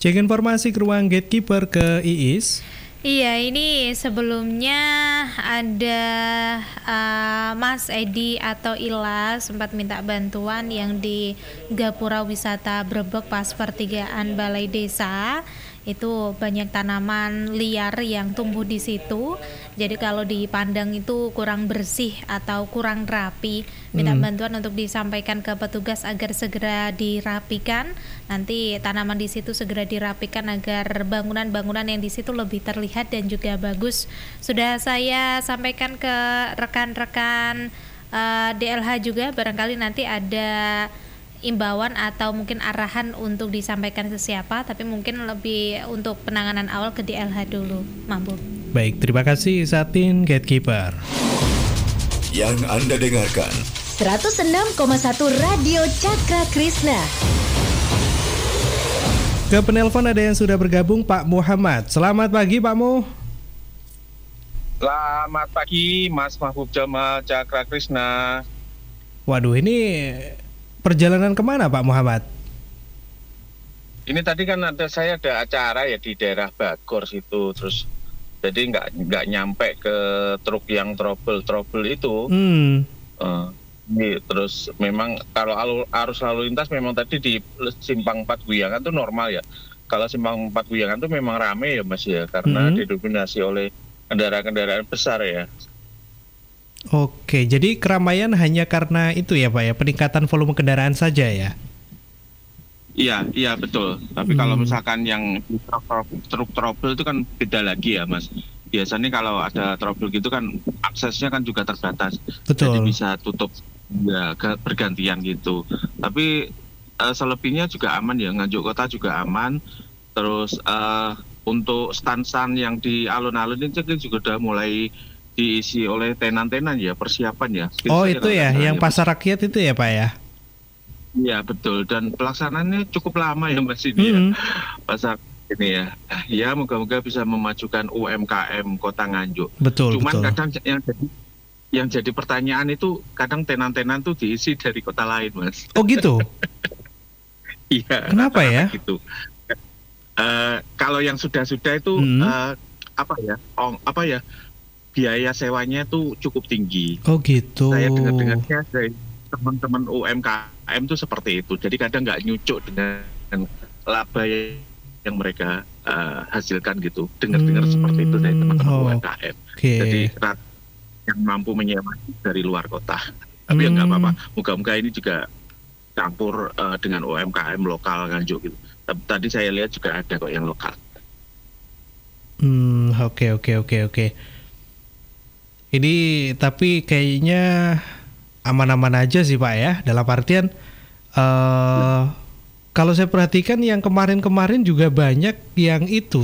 Cek informasi ke ruang gatekeeper ke Iis. Iya, ini sebelumnya ada Mas Edi atau Ila sempat minta bantuan yang di Gapura Wisata Brebek pas pertigaan Balai Desa. Itu banyak tanaman liar yang tumbuh di situ. Jadi kalau dipandang itu kurang bersih atau kurang rapi, minta bantuan untuk disampaikan ke petugas agar segera dirapikan. Nanti tanaman di situ segera dirapikan agar bangunan-bangunan yang di situ lebih terlihat dan juga bagus. Sudah saya sampaikan ke rekan-rekan DLH juga, barangkali nanti ada imbauan atau mungkin arahan untuk disampaikan ke siapa, tapi mungkin lebih untuk penanganan awal ke DLH dulu, Mampu. Baik, terima kasih Satin Gatekeeper. Yang Anda dengarkan 106,1 Radio Cakra Krishna. Ke penelpon ada yang sudah bergabung, Pak Muhammad. Selamat pagi, Pak Mu. Selamat pagi, Mas Mahbub Jamal Cakra Krishna. Waduh, ini perjalanan kemana, Pak Muhammad? Ini tadi kan saya ada acara ya di daerah Bagor situ, terus jadi nggak nyampe ke truk yang trouble itu. Terus memang kalau arus lalu lintas memang tadi di simpang 4 Guyangan itu normal ya. Kalau simpang 4 Guyangan itu memang rame ya Mas ya, karena didominasi oleh kendaraan-kendaraan besar ya. Oke, jadi keramaian hanya karena itu ya Pak ya, peningkatan volume kendaraan saja ya? Iya betul. Tapi kalau misalkan yang truk trouble itu kan beda lagi ya Mas. Biasanya kalau ada trouble gitu kan aksesnya kan juga terbatas. Betul. Jadi bisa tutup ya, bergantian gitu. Tapi selebihnya juga aman ya, Nganjuk Kota juga aman. Terus untuk stand-stand yang di alun-alun ini juga udah mulai diisi oleh tenan-tenan ya, persiapan ya. Oh itu ya, yang pasar rakyat itu ya Pak ya? Iya betul, dan pelaksanaannya cukup lama ya Mas ini ya, pasar ini ya. Ya moga-moga bisa memajukan UMKM Kota Nganjuk. Betul. Cuman kadang yang jadi pertanyaan itu kadang tenan-tenan tuh diisi dari kota lain Mas. Oh gitu? Iya. Kenapa ya? Gitu. Kalau yang sudah-sudah itu biaya sewanya tuh cukup tinggi. Oh gitu. Saya dengar-dengarnya dari teman-teman UMKM tuh seperti itu. Jadi kadang nggak nyucuk dengan laba yang mereka hasilkan gitu. Dengar-dengar seperti itu dari teman-teman UMKM. Jadi yang mampu menyewa dari luar kota. Tapi ya nggak apa-apa. Moga-moga ini juga campur dengan UMKM lokal Nganjuk gitu. Tadi saya lihat juga ada kok yang lokal. Oke. Ini tapi kayaknya aman-aman aja sih Pak ya. Dalam artian kalau saya perhatikan yang kemarin-kemarin juga banyak yang itu